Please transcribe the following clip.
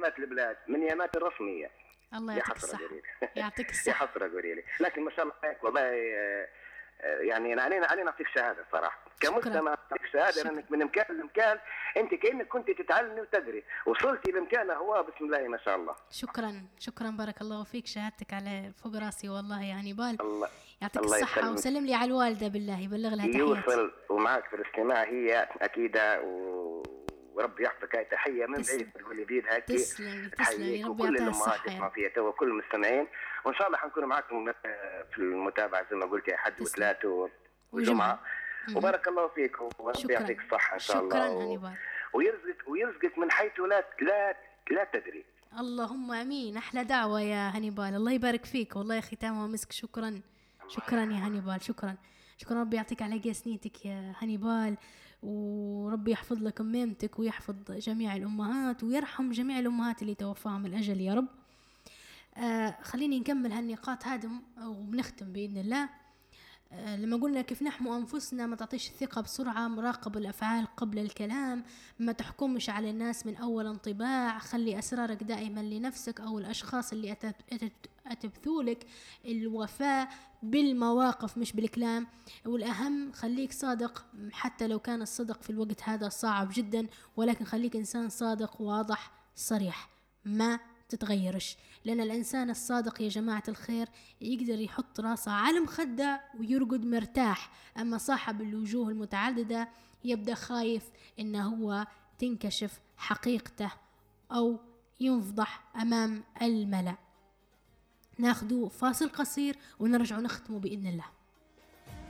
يامات البلاد، من يامات الرسميه. الله يا يعطيك حسره الصحة. قولي يعطيك يا الصحة. حسره قولي لي، لكن ما شاء الله عليك والله. يعني انا علينا نعطيك شهاده صراحه شكرا. كمجتمع، نعطيك شهاده شكرا. لانك من مكان لمكان انت كانك كنت تتعلمي وتدري، وصلتي لمكان هو بسم الله ما شاء الله. شكرا شكرا، بارك الله فيك، شهادتك على فوق راسي والله يا هانيبال. الله يعطيك الله الصحة، يسلمك. وسلم لي على الوالدة بالله، يبلغ لها تحياتي. يوصل ومعك في الاستماع هي اكيده وربي يحفظك. هاي تحيه من بعيد تسلم. تقولي بيد هيك تسلمي تسلمي، تحييك ربي وكل يعطيها الامهات الصحة يا يسمعوا رب. فيها تو وكل المستمعين، وان شاء الله حنكون معكم في المتابعه زي ما قلت يا حد تسلم. وثلاث وجمعة. وجمعه. وبارك الله فيك وربي شكرا. يعطيك الصحه ان شاء شكرا الله هانيبال. ويرزقك من حيث لا تدري. اللهم امين. احلى دعوة يا هانيبال، الله يبارك فيك والله، ختامها مسك. شكرا شكرا يا هانيبال، شكرا شكرا. ربي يعطيك على سنيتك يا هانيبال، وربي يحفظ لك أميمتك ويحفظ جميع الأمهات ويرحم جميع الأمهات اللي توفاهم الأجل يا رب. خليني نكمل هالنقاط هادم وبنختم بإذن الله. لما قلنا كيف نحمو أنفسنا، ما تعطيش الثقة بسرعة، مراقب الأفعال قبل الكلام، ما تحكمش على الناس من أول انطباع، خلي أسرارك دائما لنفسك أو الأشخاص اللي أتبثولك، الوفاء بالمواقف مش بالكلام، والأهم خليك صادق حتى لو كان الصدق في الوقت هذا صعب جدا، ولكن خليك إنسان صادق واضح صريح، ما تتغيرش. لأن الإنسان الصادق يا جماعة الخير يقدر يحط راسه على مخدة ويرقد مرتاح، أما صاحب الوجوه المتعددة يبدأ خايف إنه هو تنكشف حقيقته أو ينفضح أمام الملأ. ناخدو فاصل قصير ونرجع نختمه بإذن الله.